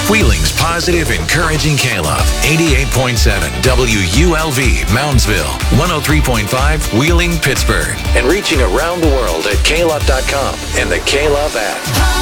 Wheeling's positive, encouraging K-Love. 88.7 WULV, Moundsville. 103.5 Wheeling, Pittsburgh. And reaching around the world at klove.com and the K-Love app.